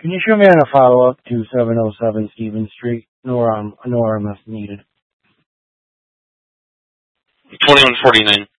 Can you show me on a follow-up to 707 Stevens Street, Norham, if needed? 2149.